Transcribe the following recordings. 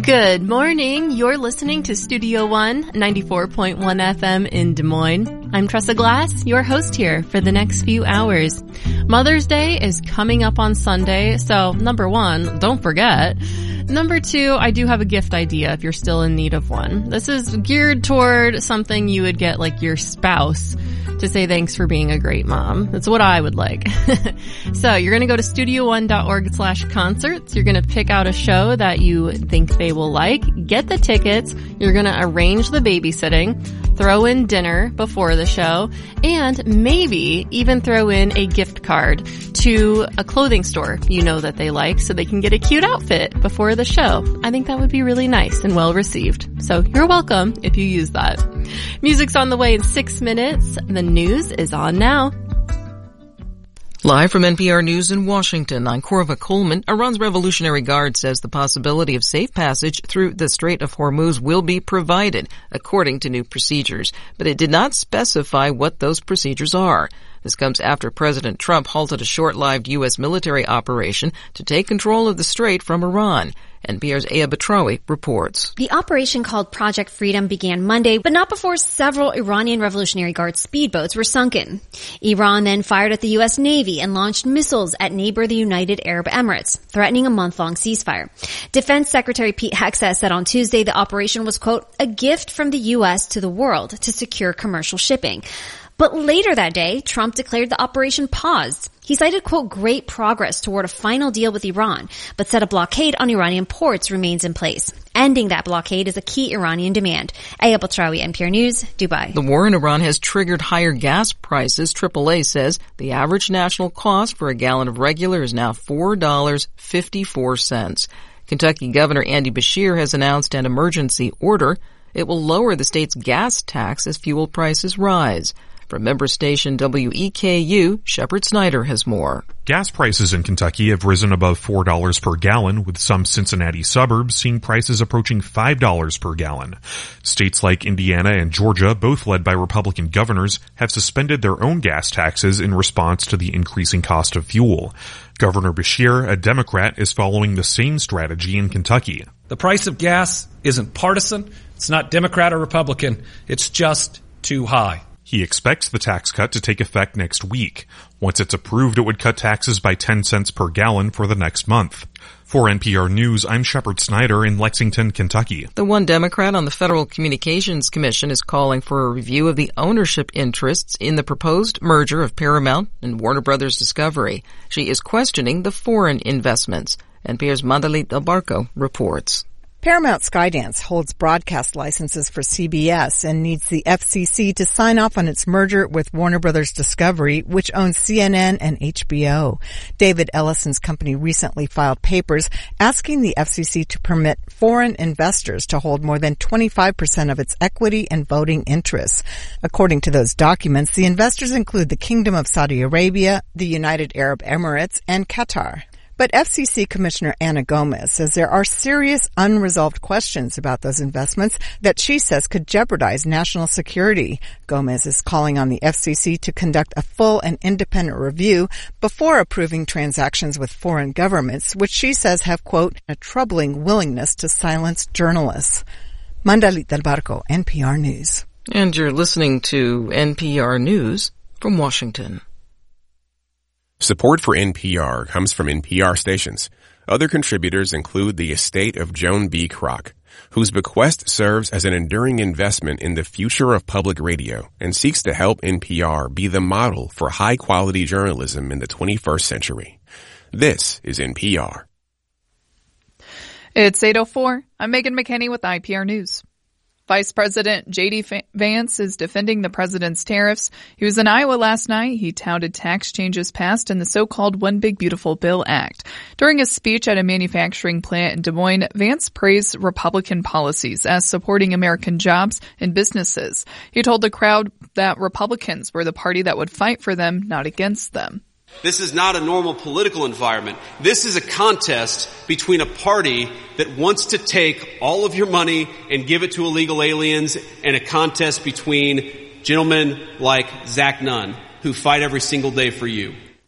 Good morning. You're listening to Studio One, 94.1 FM in Des Moines. I'm Tressa Glass, your host here for the next few hours. Mother's Day is coming up on Sunday, so number one, don't forget. Number two, I do have a gift idea if you're still in need of one. This is geared toward something you would get like your spouse to say thanks for being a great mom. That's what I would like. So you're going to go to studio1.org/concerts. You're going to pick out a show that you think they will like, get the tickets. You're going to arrange the babysitting, throw in dinner before the show, and maybe even throw in a gift card to a clothing store you know that they like so they can get a cute outfit before the show. I think that would be really nice and well received. So you're welcome if you use that. Music's on the way in 6 minutes. The news is on now. Live from NPR News in Washington, I'm Corva Coleman. Iran's Revolutionary Guard says the possibility of safe passage through the Strait of Hormuz will be provided according to new procedures, but it did not specify what those procedures are. This comes after President Trump halted a short-lived U.S. military operation to take control of the strait from Iran. NPR's Aya Batrawi reports. The operation called Project Freedom began Monday, but not before several Iranian Revolutionary Guard speedboats were sunken. Iran then fired at the U.S. Navy and launched missiles at neighbor the United Arab Emirates, threatening a month-long ceasefire. Defense Secretary Pete Hegseth said on Tuesday the operation was, quote, a gift from the U.S. to the world to secure commercial shipping. But later that day, Trump declared the operation paused. He cited, quote, great progress toward a final deal with Iran, but said a blockade on Iranian ports remains in place. Ending that blockade is a key Iranian demand. Aya Batrawi, NPR News, Dubai. The war in Iran has triggered higher gas prices. AAA says the average national cost for a gallon of regular is now $4.54. Kentucky Governor Andy Beshear has announced an emergency order. It will lower the state's gas tax as fuel prices rise. From member station WEKU, Shepard Snyder has more. Gas prices in Kentucky have risen above $4 per gallon, with some Cincinnati suburbs seeing prices approaching $5 per gallon. States like Indiana and Georgia, both led by Republican governors, have suspended their own gas taxes in response to the increasing cost of fuel. Governor Beshear, a Democrat, is following the same strategy in Kentucky. The price of gas isn't partisan. It's not Democrat or Republican. It's just too high. He expects the tax cut to take effect next week. Once it's approved, it would cut taxes by 10 cents per gallon for the next month. For NPR News, I'm Shepard Snyder in Lexington, Kentucky. The one Democrat on the Federal Communications Commission is calling for a review of the ownership interests in the proposed merger of Paramount and Warner Brothers Discovery. She is questioning the foreign investments. NPR's Mandalit Del Barco reports. Paramount Skydance holds broadcast licenses for CBS and needs the FCC to sign off on its merger with Warner Brothers Discovery, which owns CNN and HBO. David Ellison's company recently filed papers asking the FCC to permit foreign investors to hold more than 25% of its equity and voting interests. According to those documents, the investors include the Kingdom of Saudi Arabia, the United Arab Emirates, and Qatar. But FCC Commissioner Ana Gomez says there are serious unresolved questions about those investments that she says could jeopardize national security. Gomez is calling on the FCC to conduct a full and independent review before approving transactions with foreign governments, which she says have, quote, a troubling willingness to silence journalists. Mandalit Del Barco, NPR News. And you're listening to NPR News from Washington. Support for NPR comes from NPR stations. Other contributors include the estate of Joan B. Kroc, whose bequest serves as an enduring investment in the future of public radio and seeks to help NPR be the model for high-quality journalism in the 21st century. This is NPR. It's 8:04. I'm Megan McKinney with IPR News. Vice President J.D. Vance is defending the president's tariffs. He was in Iowa last night. He touted tax changes passed in the so-called One Big Beautiful Bill Act. During a speech at a manufacturing plant in Des Moines, Vance praised Republican policies as supporting American jobs and businesses. He told the crowd that Republicans were the party that would fight for them, not against them. This is not a normal political environment. This is a contest between a party that wants to take all of your money and give it to illegal aliens, and a contest between gentlemen like Zach Nunn, who fight every single day for you.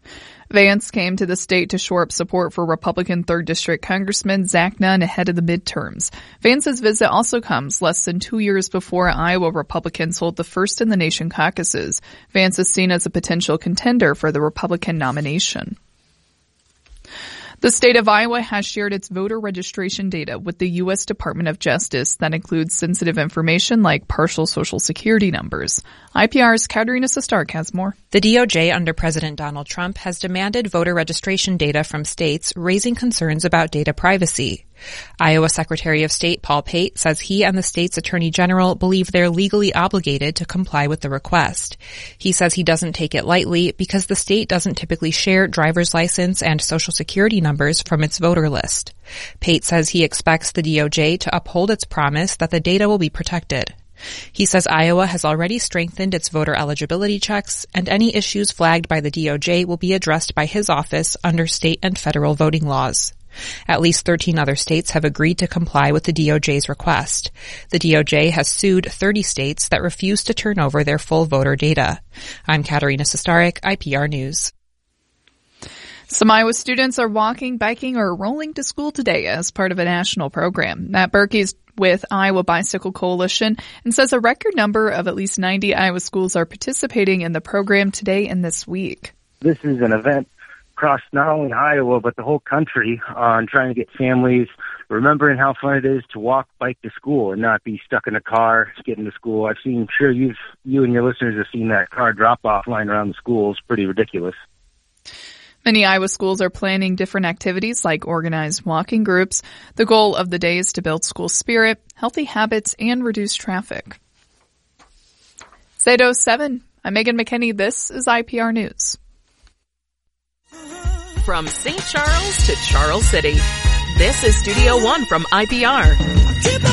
Vance came to the state to shore up support for Republican 3rd District Congressman Zach Nunn ahead of the midterms. Vance's visit also comes less than 2 years before Iowa Republicans hold the first in the nation caucuses. Vance is seen as a potential contender for the Republican nomination. The state of Iowa has shared its voter registration data with the U.S. Department of Justice that includes sensitive information like partial Social Security numbers. IPR's Katerina Sestark has more. The DOJ under President Donald Trump has demanded voter registration data from states, raising concerns about data privacy. Iowa Secretary of State Paul Pate says he and the state's Attorney General believe they're legally obligated to comply with the request. He says he doesn't take it lightly because the state doesn't typically share driver's license and Social Security numbers from its voter list. Pate says he expects the DOJ to uphold its promise that the data will be protected. He says Iowa has already strengthened its voter eligibility checks, and any issues flagged by the DOJ will be addressed by his office under state and federal voting laws. At least 13 other states have agreed to comply with the DOJ's request. The DOJ has sued 30 states that refuse to turn over their full voter data. I'm Katerina Sestarek, IPR News. Some Iowa students are walking, biking, or rolling to school today as part of a national program. Matt Berkey's with Iowa Bicycle Coalition and says a record number of at least 90 Iowa schools are participating in the program today and this week. This is an event across not only Iowa, but the whole country on trying to get families remembering how fun it is to walk, bike to school and not be stuck in a car getting to school. I'm sure you and your listeners have seen that car drop-off line around the schools. Pretty ridiculous. Many Iowa schools are planning different activities like organized walking groups. The goal of the day is to build school spirit, healthy habits, and reduce traffic. It's 8:07. I'm Megan McKinney. This is IPR News. From St. Charles to Charles City, this is Studio One from IPR.